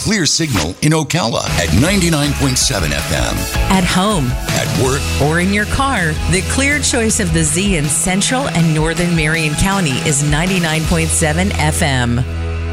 clear signal in Ocala at 99.7 FM. At home, At work, or in your car, the clear choice of the Z in Central and Northern Marion County is 99.7 FM.